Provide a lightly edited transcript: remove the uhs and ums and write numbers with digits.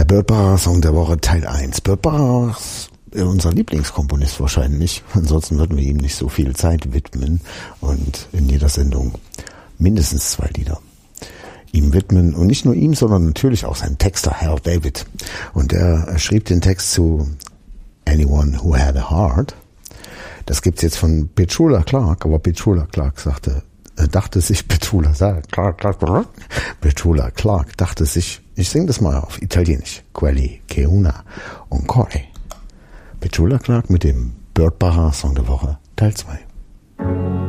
Burt Bacharach Song der Woche Teil 1. Burt Bacharach ist unser Lieblingskomponist wahrscheinlich. Ansonsten würden wir ihm nicht so viel Zeit widmen und in jeder Sendung mindestens 2 Lieder ihm widmen. Und nicht nur ihm, sondern natürlich auch seinem Texter Hal David. Und er schrieb den Text zu Anyone Who Had a Heart. Das gibt's jetzt von Petula Clark, aber Petula Clark dachte sich, Petula Clark dachte sich, ich singe das mal auf Italienisch. Quelli che una un core. Petula Clark mit dem Burt Bacharach Song der Woche, Teil 2.